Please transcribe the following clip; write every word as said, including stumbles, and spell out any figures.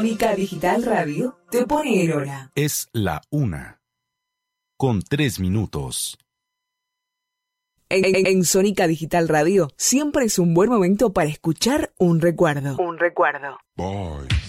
Sónica Digital Radio te pone en hora. Es la una, con tres minutos. En, en, en Sónica Digital Radio siempre es un buen momento para escuchar un recuerdo. Un recuerdo. Bye.